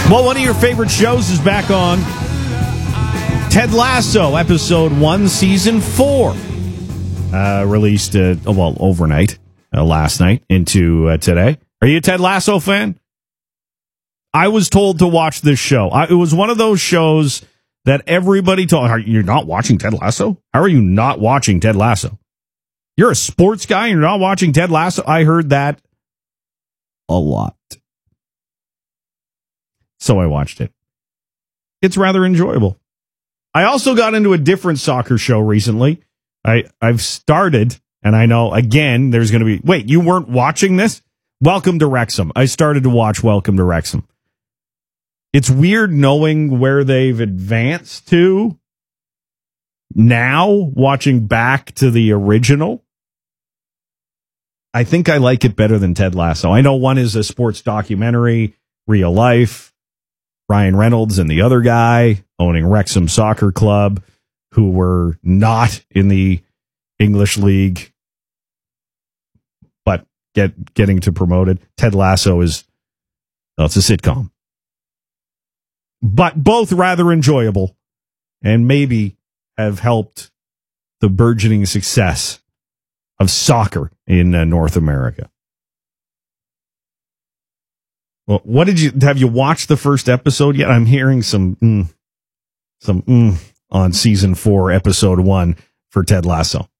Well, one of your favorite shows is back on. Ted Lasso, episode 1, season 4. Released, overnight, last night into today. Are you a Ted Lasso fan? I was told to watch this show. It was one of those shows that everybody told, you're not watching Ted Lasso? How are you not watching Ted Lasso? You're a sports guy and you're not watching Ted Lasso? I heard that a lot. So I watched it. It's rather enjoyable. I also got into a different soccer show recently. I've started, and I know, again, there's going to be... Wait, you weren't watching this? Welcome to Wrexham. I started to watch Welcome to Wrexham. It's weird knowing where they've advanced to now, watching back to the original. I think I like it better than Ted Lasso. I know one is a sports documentary, real life. Ryan Reynolds and the other guy owning Wrexham Soccer Club, who were not in the English League, but getting to promote it. Ted Lasso it's a sitcom. But both rather enjoyable and maybe have helped the burgeoning success of soccer in North America. Well, have you watched the first episode yet? I'm hearing some on season 4, episode 1 for Ted Lasso.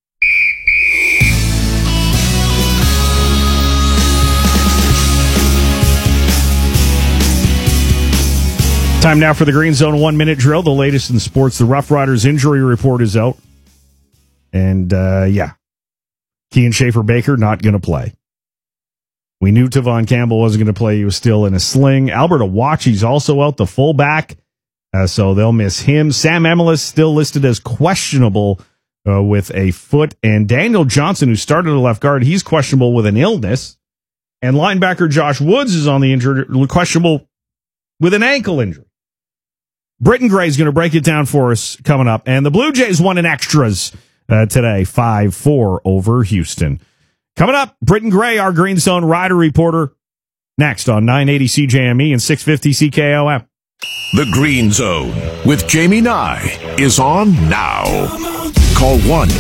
Time now for the Green Zone 1-minute drill, the latest in sports. The Rough Riders injury report is out. And, Kean Schaefer-Baker not going to play. We knew Tavon Campbell wasn't going to play. He was still in a sling. Albert Awachi's also out, the fullback, so they'll miss him. Sam Emelis still listed as questionable with a foot. And Daniel Johnson, who started at left guard, he's questionable with an illness. And linebacker Josh Woods is on the injured, questionable with an ankle injury. Britton Gray's going to break it down for us coming up. And the Blue Jays won in extras today, 5-4 over Houston. Coming up, Britton Gray, our Green Zone Rider reporter, next on 980 CJME and 650 CKOM. The Green Zone with Jamie Nye is on now. Call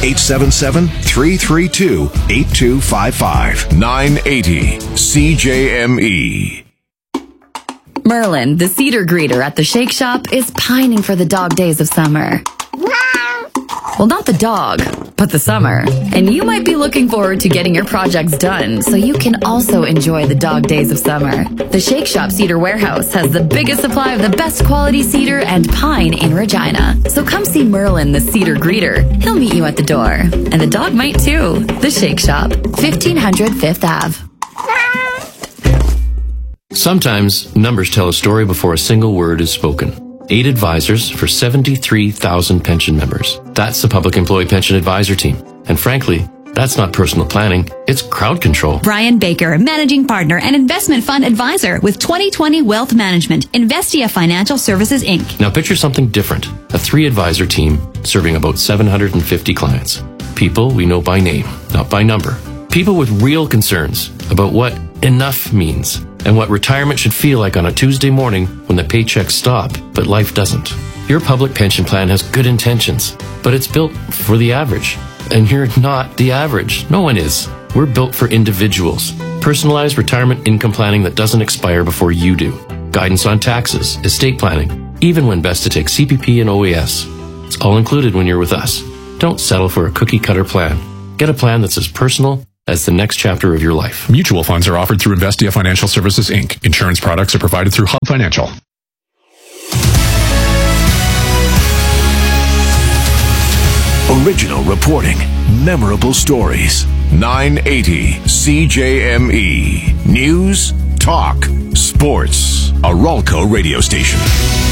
1-877-332-8255. 980 CJME. Merlin, the cedar greeter at the Shake Shop, is pining for the dog days of summer. Well, not the dog, but the summer. And you might be looking forward to getting your projects done so you can also enjoy the dog days of summer. The Shake Shop Cedar Warehouse has the biggest supply of the best quality cedar and pine in Regina. So come see Merlin, the cedar greeter. He'll meet you at the door. And the dog might too. The Shake Shop, 1500 Fifth Ave. Sometimes numbers tell a story before a single word is spoken. 8 advisors for 73,000 pension members. That's the Public Employee Pension Advisor Team. And frankly, that's not personal planning, it's crowd control. Brian Baker, Managing Partner and Investment Fund Advisor with 2020 Wealth Management, Investia Financial Services, Inc. Now picture something different. A 3-advisor team serving about 750 clients. People we know by name, not by number. People with real concerns about what enough means and what retirement should feel like on a Tuesday morning when the paychecks stop, but life doesn't. Your public pension plan has good intentions, but it's built for the average. And you're not the average. No one is. We're built for individuals. Personalized retirement income planning that doesn't expire before you do. Guidance on taxes, estate planning, even when best to take CPP and OAS. It's all included when you're with us. Don't settle for a cookie-cutter plan. Get a plan that's as personal as the next chapter of your life. Mutual funds are offered through Investia Financial Services, Inc. Insurance products are provided through Hub Financial. Original reporting, memorable stories. 980 CJME. News, talk, sports. A Ralco radio station.